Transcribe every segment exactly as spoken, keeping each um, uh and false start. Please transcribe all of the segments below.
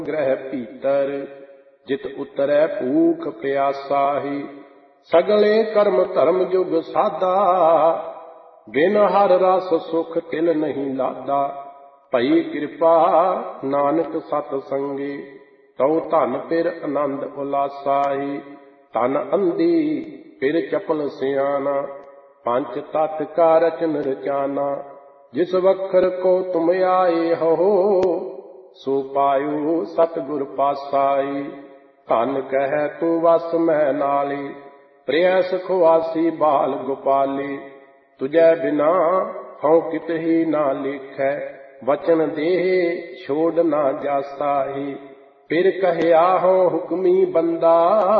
ਗ੍ਰਹਿ ਭੀਤਰ ਜਿਤ ਉਤਰੈ ਭੂਖ ਪਿਆਸਾਹੀ। ਸਗਲੇ ਕਰਮ ਧਰਮ ਜੁਗ ਸਾਧਾ ਬਿਨ ਹਰ ਰਸ ਸੁਖ ਤਿਲ ਨਹੀਂ ਲਾਦਾ। ਭਈ ਕਿਰਪਾ ਨਾਨਕ ਸਤ ਸੰਗੇ ਤਉ ਧਨ ਫਿਰ ਆਨੰਦ ਉਲਾਸਾਹੀ। ਧਨ ਅੰਧੀ ਫਿਰ ਚਪਲ ਸਿਆਣਾ ਪੰਚ ਤਤ ਕਾ ਰਚਨ ਰਚਾਨਾ। ਜਿਸ ਵਖਰ ਕੋ ਤੁਮ ਆਏ ਹੋ ਸੋ ਪਾਇਓ ਸਤਿਗੁਰ ਪਾਸਾਈ। ਧਨ ਕਹਿ ਤੂੰ ਵਸ ਮੈਂ ਨਾਲੇ ਪ੍ਰਿਆ ਸੁਖਵਾਸੀ ਬਾਲ ਗੋਪਾਲੇ। ਤੁਝੈ ਬਿਨਾ ਹਉ ਕਿਤਹੀ ਨਾ ਲੇਖੈ ਵਚਨ ਦੇਹ ਛੋੜ ਨਾ ਜਾਸਾਹੀ। ਫਿਰ ਕਹਿਆ ਹਉ ਹੁਕਮੀ ਬੰਦਾ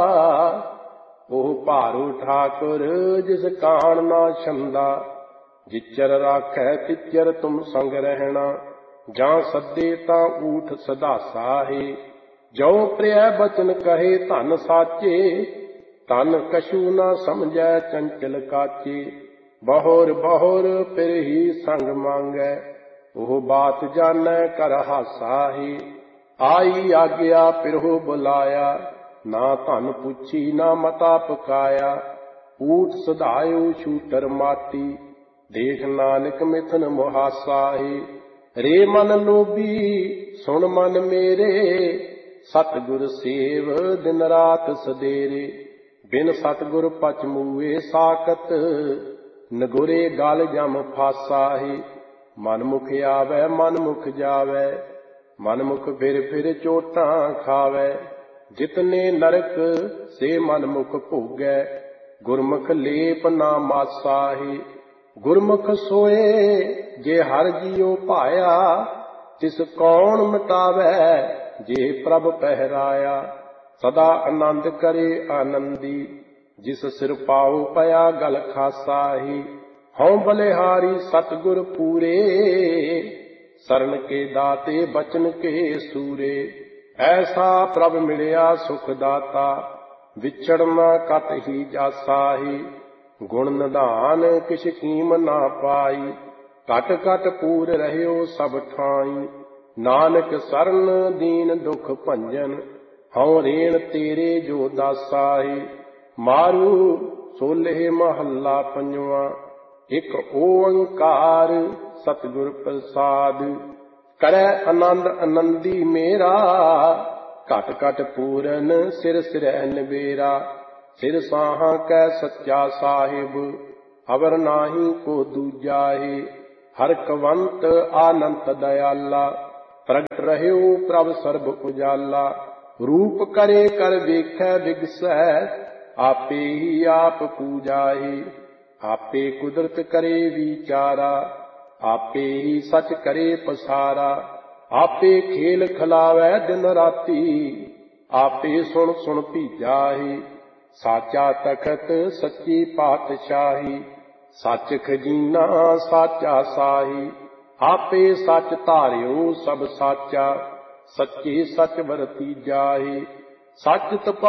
ਉਹ ਭਾਰੂ ਠਾਕੁਰ ਜਿਸ ਕਾਣ ਨਾ ਛੰਦਾ। ਜਿਚਰ ਰਾਖੈ ਤਿਚਰ ਤੁਮ ਸੰਗ ਰਹਿਣਾ ਜਾਂ ਸੱਦੇ ਤਾਂ ਊਠ ਸਦਾਸਾਹੀ। ਜੋ ਪ੍ਰਿਆ ਬਚਨ ਕਹੇ ਧਨ ਸਾਚੇ ਤਨ ਕਛੂ ਨਾ ਸਮਝੈ ਚੰਚਲ ਕਾਚੇ। ਬਹੁਰ ਬਹੁਰ ਫਿਰ ਹੀ ਸੰਗ ਮੰਗੈ ਉਹ ਬਾਤ ਜਾਣੈ ਕਰ ਹਾਸਾਹੀ। ਆਈ ਆਗਿਆ ਪਿਰਹੁ ਬੁਲਾਇਆ ਨਾ ਧਨ ਪੁੱਛੀ ਨਾ ਮਤਾ ਪਕਾਇਆ। ਊਠ ਸਧਾਇਓ ਛੂਟਰ ਮਾਟੀ ਦੇਖ ਨਾਨਕ ਮਿਥਨ ਮੁਹਾਸਾਹੀ। ਰੇ ਮਨ ਲੋਭੀ ਸੁਣ ਮਨ ਮੇਰੇ ਸਤਿਗੁਰ ਸੇਵ ਦਿਨ ਰਾਤ ਸਦੇਰੇ। ਬਿਨ ਸਤਿਗੁਰ ਪਚ ਮੂਏ ਸਾਕਤ ਨਗੁਰੇ ਗਲ ਜਮ ਫਾਸਾਹੀ। ਮਨ ਮੁਖ ਆਵੈ ਮਨ ਮੁਖ ਜਾਵੈ ਮਨ ਮੁਖ ਫਿਰ ਫਿਰ ਚੋਟਾਂ ਖਾਵੈ। ਜਿਤਨੇ ਨਰਕ ਸੇ ਮਨ ਮੁਖ ਭੋਗੈ ਗੁਰਮੁਖ ਲੇਪ ਨਾ ਮਾਸਾਹੀ। ਗੁਰਮੁਖ ਸੋਏ ਜੇ ਹਰ ਜੀਉ ਭਾਇਆ ਤਿਸ ਕੌਣ ਮਿਟਾਵੈ ਜੇ ਪ੍ਰਭ ਪਹਿਰਾਇਆ। ਸਦਾ ਆਨੰਦ ਕਰੇ ਆਨੰਦੀ ਜਿਸ ਸਿਰ ਪਾਉ ਪਿਆ ਗਲ ਖਾਸਾਹੀ। ਹਉ ਬਲਿਹਾਰੀ ਸਤਿਗੁਰ ਪੂਰੇ ਸਰਨ ਕੇ ਦਾਤੇ ਬਚਨ ਕੇ ਸੂਰੇ। ਐਸਾ ਪ੍ਰਭ ਮਿਲਿਆ ਸੁਖ ਦਾਤਾ ਵਿਛੜਨਾ ਕਤ ਹੀ ਜਾਸਾਹੀ। ਗੁਣ ਨਿਧਾਨ ਕਿਛ ਕੀਮ ਨਾ ਪਾਈ ਘਟ ਘਟ ਪੂਰ ਰਹਿਓ ਸਭ ਠਾਈ। ਨਾਨਕ ਸਰਨ ਦੀਨ ਦੁਖ ਭੰਜਨ ਹਉ ਰੇਣ ਤੇਰੇ ਜੋ ਦਾਸਾਹੀ। ਮਾਰੂ ਸੋਲ੍ਹੇ ਮਹੱਲਾ ਪੰਜਵਾਂ। ਇਕ ਓੰਕਾਰ ਸਤਿਗੁਰ ਪ੍ਰਸਾਦ ਕਰੈ ਆਨੰਦ ਆਨੰਦੀ ਮੇਰਾ। ਘਟ ਘਟ ਪੂਰਨ ਸਿਰ ਸਿਰੈ ਨਿਬੇਰਾ। ਸਿਰ ਸਾਹਾਂ ਕੈ ਸੱਚਾ ਸਾਹਿਬ ਅਵਰ ਨਾਹੀ ਕੋ ਦੂਜਾਹੀ। ਹਰ ਕਵੰਤ ਆਨੰਤ ਦਇਆਲਾ ਪ੍ਰਗਟ ਰਹਿਓ ਪ੍ਰਭ ਸਰਬ ਉਜਾਲਾ। ਰੂਪ ਕਰੇ ਕਰ ਵੇਖੈ ਵਿਗਸੈ ਆਪੇ ਹੀ ਆਪ ਪੂਜਾਹੀ। ਆਪੇ ਕੁਦਰਤ ਕਰੇ ਵਿਚਾਰਾ ਆਪੇ ਹੀ ਸਚ ਕਰੇ ਪਸਾਰਾ। ਆਪੇ ਖੇਲ ਖਿਲਾਵੈ ਦਿਨ ਰਾਤੀ ਆਪੇ ਸੁਣ ਸੁਣ ਭੀਜਾਹੀ। ਸਾਚਾ ਤਖਤ ਸੱਚੀ ਪਾਤਸ਼ਾਹੀ ਸੱਚ ਖਜ਼ੀਨਾ ਸਾਚਾ ਸਾਹੀ। ਆਪੇ ਸੱਚ ਧਾਰਿਓ ਸਭ ਸਾਚਾ ਸੱਚੇ ਸੱਚ ਵਰਤੀ ਜਾਹੀ। ਸੱਚ ਤਪਾ